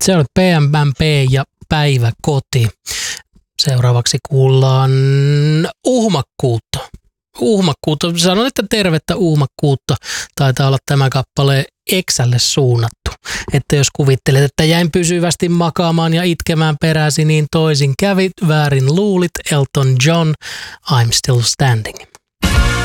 Se oli PMMP ja Päiväkoti. Seuraavaksi kuullaan Uhmakkuutta. Uhmakkuutta. Sanon, että tervettä uhmakkuutta. Taitaa olla tämä kappale Exälle suunnattu. Että jos kuvittelet, että jäin pysyvästi makaamaan ja itkemään peräsi, niin toisin kävit, väärin luulit. Elton John, I'm Still Standing.